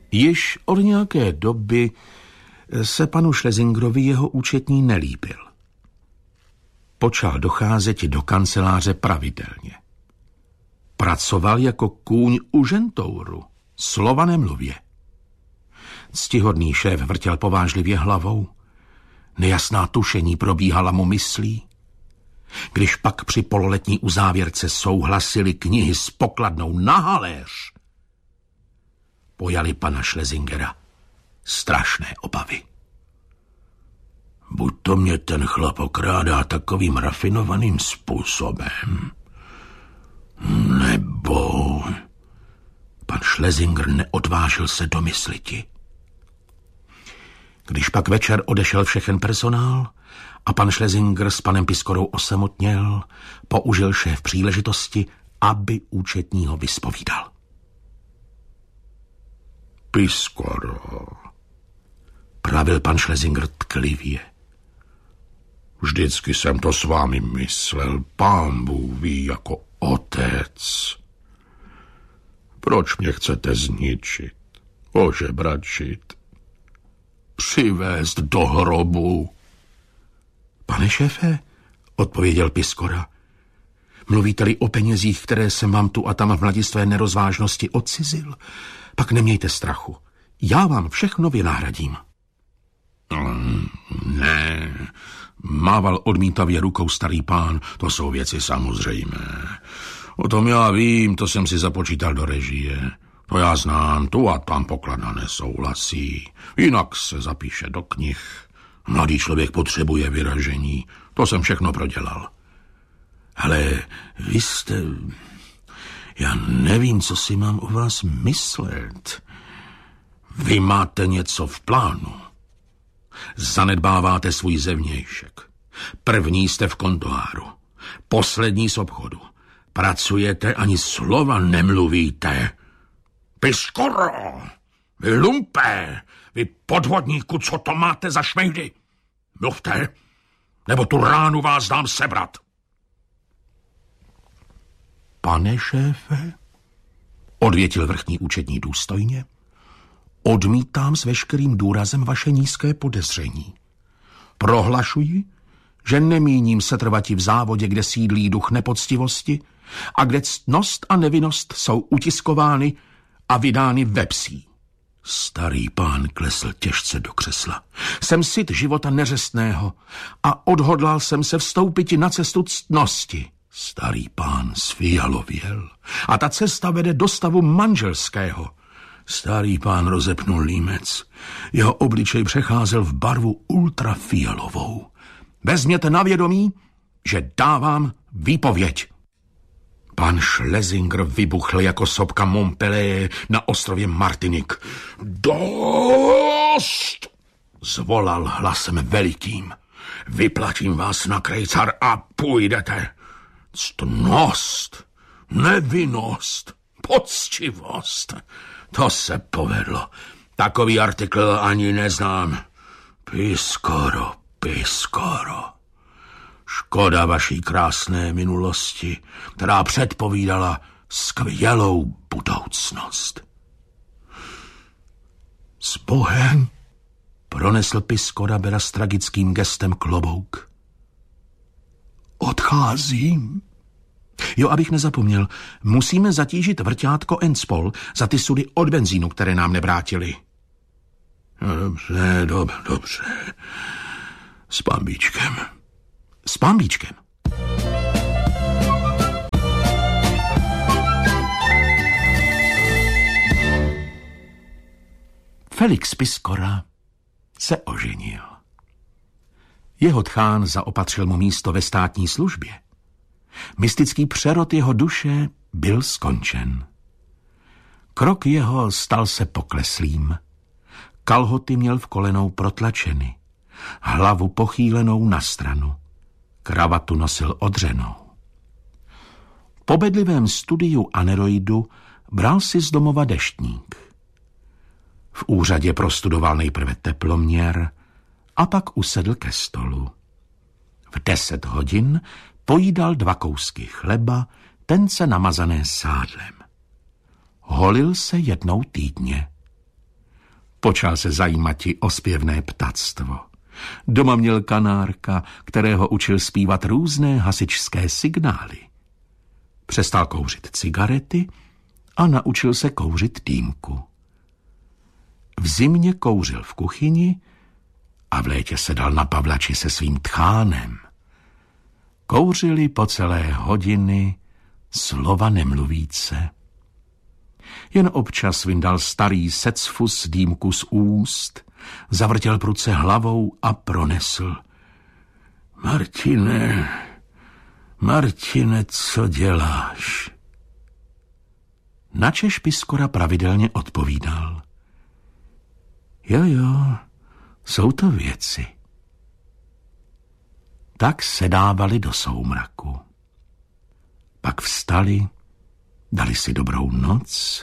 Již od nějaké doby se panu Schlesingerovi jeho účetní nelíbil. Počal docházet do kanceláře pravidelně. Pracoval jako kůň u žentouru, slova nemluvě. Ctihodný šéf vrtěl povážlivě hlavou. Nejasná tušení probíhala mu myslí. Když pak při pololetní uzávěrce souhlasili knihy s pokladnou na haléř, pojali pana Schlesingera strašné obavy. Buď to mě ten chlap okrádá takovým rafinovaným způsobem, nebo... Pan Schlesinger neodvážil se domysliti. Když pak večer odešel všechen personál a pan Schlesinger s panem Piskorou osamotněl, použil šéf příležitosti, aby účetního vyspovídal. Piskoro, pravil pan Schlesinger tklivě. Vždycky jsem to s vámi myslel, pán Bůh ví, jako otec. Proč mě chcete zničit, ožebračit, přivést do hrobu? Pane šéfe, odpověděl Piskora, mluvíte-li o penězích, které jsem vám tu a tam v mladistvé nerozvážnosti odcizil, pak nemějte strachu. Já vám všechno vynahradím. Ne, mával odmítavě rukou starý pán, to jsou věci samozřejmé. O tom já vím, to jsem si započítal do režie. To já znám, tu a tam pokladna nesouhlasí. Jinak se zapíše do knih. Mladý člověk potřebuje vyražení. To jsem všechno prodělal. Ale vy jste... Já nevím, co si mám o vás myslet. Vy máte něco v plánu. Zanedbáváte svůj zevnějšek. První jste v kontoáru. Poslední z obchodu. Pracujete, ani slova nemluvíte. Piskoro, vy lumpé, vy podvodníku, co to máte za šmejdy? Mluvte, nebo tu ránu vás dám sebrat. Pane šéfe, odvětil vrchní účetní důstojně, odmítám s veškerým důrazem vaše nízké podezření. Prohlašuji, že nemíním setrvati v závodě, kde sídlí duch nepoctivosti a kde ctnost a nevinnost jsou utiskovány a vydány ve psí. Starý pán klesl těžce do křesla. Jsem syt života neřestného a odhodlal jsem se vstoupiti na cestu ctnosti. Starý pán sfialověl a ta cesta vede do stavu manželského. Starý pán rozepnul límec. Jeho obličej přecházel v barvu ultrafialovou. Vezměte na vědomí, že dávám výpověď. Pan Schlesinger vybuchl jako sopka Montpellier na ostrově Martinik. Dost! Zvolal hlasem velikým. Vyplatím vás na krejcar a půjdete. Ctnost, nevinnost, poctivost. To se povedlo. Takový artikl ani neznám. Piskoro. Škoda vaší krásné minulosti, která předpovídala skvělou budoucnost. S Bohem, pronesl Piskora Bera s tragickým gestem klobouk. Odcházím. Jo, abych nezapomněl, musíme zatížit vrťátko Enspol za ty sudy od benzínu, které nám nevrátili. Dobře. S pambíčkem. S pambíčkem. Felix Piskora se oženil. Jeho tchán zaopatřil mu místo ve státní službě. Mystický přerod jeho duše byl skončen. Krok jeho stal se pokleslým. Kalhoty měl v kolenou protlačeny, hlavu pochýlenou na stranu. Kravatu nosil odřenou. Po bedlivém studiu aneroidu bral si z domova deštník. V úřadě prostudoval nejprve teploměr a pak usedl ke stolu. V 10 hodin pojídal 2 kousky chleba, tence namazané sádlem. Holil se jednou týdně. Počal se zajímati o zpěvné ptactvo. Doma měl kanárka, kterého učil zpívat různé hasičské signály. Přestal kouřit cigarety a naučil se kouřit dýmku. V zimě kouřil v kuchyni a v létě sedal na pavlači se svým tchánem. Kouřili po celé hodiny, slova nemluvíce. Jen občas vyndal starý secfus dýmku z úst, zavrtěl prudce hlavou a pronesl. Martine, co děláš? Načež Piskora pravidelně odpovídal. Jo, jsou to věci. Tak sedávali do soumraku. Pak vstali, dali si dobrou noc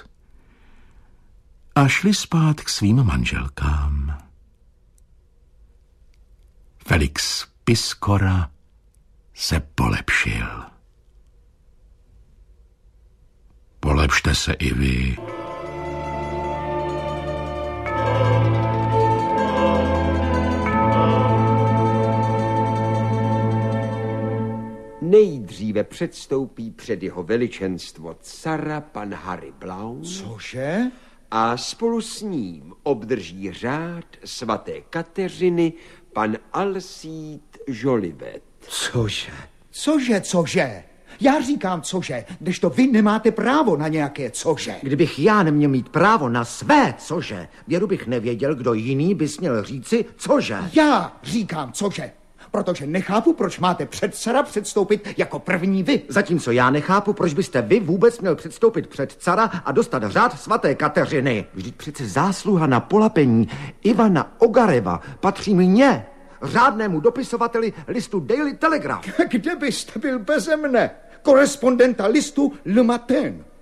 a šli spát k svým manželkám. Felix Piskora se polepšil. Polepšte se i vy. Nejdříve předstoupí před jeho veličenstvo cara pan Harry Blount. Cože? A spolu s ním obdrží řád svaté Kateřiny pan Alcide Jolivet. Cože? Já říkám cože, kdežto vy nemáte právo na nějaké cože. Kdybych já neměl mít právo na své cože, věru bych nevěděl, kdo jiný by směl říci cože. Já říkám cože, protože nechápu, proč máte před cara předstoupit jako první vy. Zatímco já nechápu, proč byste vy vůbec měl předstoupit před cara a dostat řád svaté Kateřiny. Vždyť přece zásluha na polapení Ivana Ogareva patří mně, řádnému dopisovateli listu Daily Telegraph. Kde byste byl beze mne, korespondenta listu Le Matin?